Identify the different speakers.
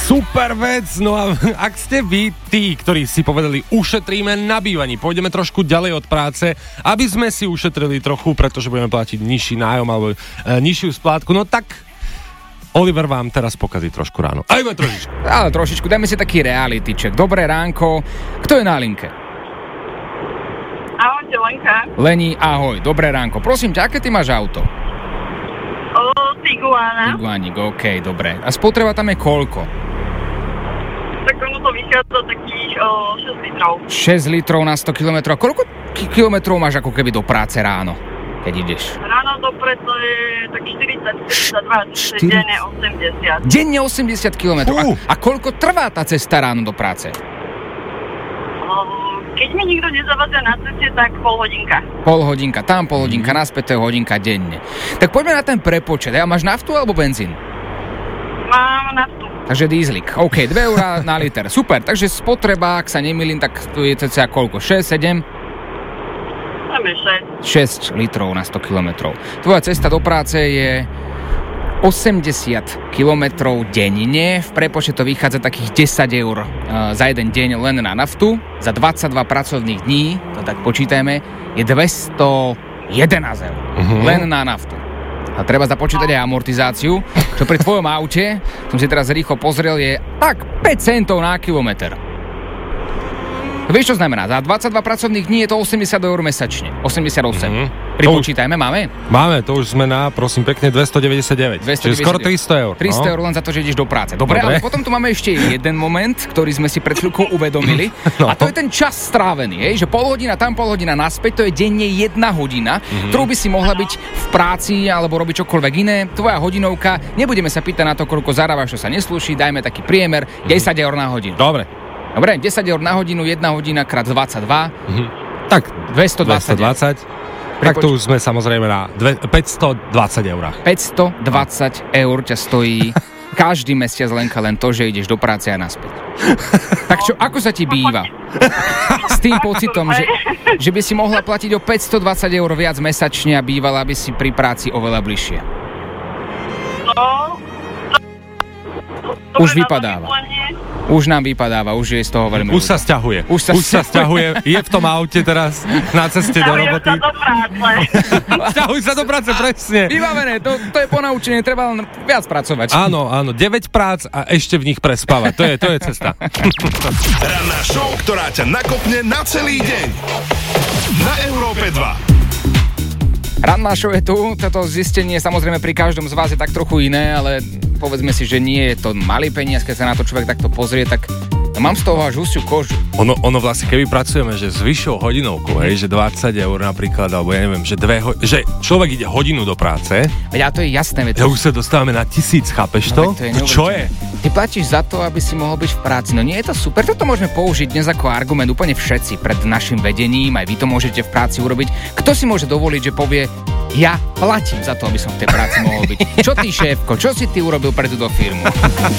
Speaker 1: Super vec, no a ak ste vy tí, ktorí si povedali ušetríme na bývaní, pôjdeme trošku ďalej od práce, aby sme si ušetrili trochu, pretože budeme platiť nižší nájom alebo nižšiu splátku, no tak Oliver vám teraz pokazí trošku ráno. Aj trošičku.
Speaker 2: Ale trošičku, dajme si taký reality check. Dobré ránko, kto je na linke?
Speaker 3: Ahojte, Lenka.
Speaker 2: Leni, ahoj, dobré ránko. Prosím ťa, aké ty máš auto?
Speaker 3: Tiguana.
Speaker 2: Tiguaník, okej, dobre. A spotreba tam je koľko?
Speaker 3: Tak ono to vychádza takých 6 litrov.
Speaker 2: 6 litrov na 100 km. A koľko kilometrov máš ako keby do práce ráno, keď ideš?
Speaker 3: Ráno do práce je tak 40, 42, denne 80.
Speaker 2: Denne 80 km. A koľko trvá tá cesta ráno do práce?
Speaker 3: Keď mi nikto nezavadzia na ceste, tak pol hodinka.
Speaker 2: Pol hodinka, tam pol hodinka, naspäť to je hodinka denne. Tak poďme na ten prepočet. Ja, máš naftu alebo benzín?
Speaker 3: Mám naftu.
Speaker 2: Takže dízlik. OK, 2 eurá na liter. Super, takže spotreba, ak sa nemýlim, tak tu je cca koľko? 6, 7?
Speaker 3: Tam je
Speaker 2: 6 litrov na 100 km. Tvoja cesta do práce je 80 kilometrov denne. V prepočte to vychádza takých 10 eur za jeden deň len na naftu. Za 22 pracovných dní, to tak počítajme, je 211 eur. Len na naftu. A treba započítať aj amortizáciu, čo pri tvojom aute, som si teraz rýchlo pozrel, je tak 5 centov na kilometr. Vieš, čo znamená? Za 22 pracovných dní je to 80 eur mesačne. 88. Pripočítajme, máme?
Speaker 1: Máme, to už sme na, prosím pekne, 299. Čiže skoro 300 eur.
Speaker 2: 300 eur len za to, že ideš do práce. Dobre, ale potom tu máme ešte jeden moment, ktorý sme si pred chvíľkou uvedomili. A to je ten čas strávený, že pol hodina tam, pol hodina naspäť, to je denne 1 hodina, ktorú by si mohla byť v práci alebo robiť čokoľvek iné. Tvoja hodinovka, nebudeme sa pýtať na to, koľko zarábaš, čo sa neslúši, dajme taký priemer, 10 eur na hodinu.
Speaker 1: Dobre,
Speaker 2: 10 eur na hodinu, 1 hodina krát 22.
Speaker 1: Tak
Speaker 2: 220.
Speaker 1: Tak tu už sme samozrejme na 520 eurách.
Speaker 2: 520 eur ťa stojí každý mesiac, Lenka, len to, že ideš do práce a naspäť. Tak čo, ako sa ti býva? S tým pocitom, že by si mohla platiť o 520 eur viac mesačne a bývala by si pri práci oveľa bližšie. Už vypadáva. Už nám vypadáva, už je z toho veľmi...
Speaker 1: Už sa sťahuje. Už sa sťahuje. Je v tom aute teraz na ceste do roboty. Sťahuj sa do práce, presne.
Speaker 2: Vybavené, to je ponaučenie, treba len viac pracovať.
Speaker 1: Áno, 9 prác a ešte v nich prespávať. To je cesta.
Speaker 4: Ranná show, ktorá ťa nakopne na celý deň. Na Európe 2.
Speaker 2: Ranná show je tu, toto zistenie samozrejme pri každom z vás je tak trochu iné, ale povedzme si, že nie je to malý peniaz, keď sa na to človek takto pozrie, tak mám z toho až husiu kožu.
Speaker 1: Ono vlastne, keby pracujeme, že s vyššou hodinovkou, že 20 eur napríklad, alebo ja neviem, že že človek ide hodinu do práce.
Speaker 2: Veď to je jasné.
Speaker 1: Ja už sa dostávame na 1000, chápeš to? Čo je?
Speaker 2: Ty platíš za to, aby si mohol byť v práci. No nie je to super, toto môžeme použiť dnes ako argument úplne všetci pred našim vedením, aj vy to môžete v práci urobiť. Kto si môže dovoliť, že povie, ja platím za to, aby som v tej práci mohol byť. Čo ty, šéfko, čo si ty urobil pre túto firmu?